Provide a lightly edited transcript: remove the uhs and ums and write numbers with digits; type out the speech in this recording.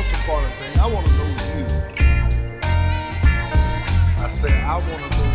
most important thing, I want to know you. I say, I want to know